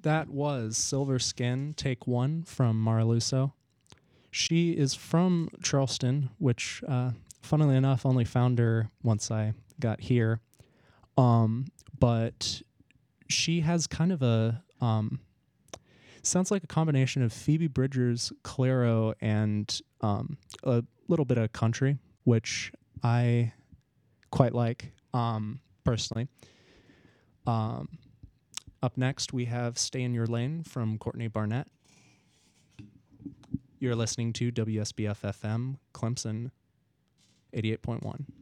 That was Silver Skin, Take One from Maraluso. She is from Charleston, which, funnily enough, only found her once I got here. But she has kind of a sounds like a combination of Phoebe Bridgers, Clairo, and a little bit of country, which I quite like personally. Up next, we have Stay in Your Lane from Courtney Barnett. You're listening to WSBF FM, Clemson 88.1.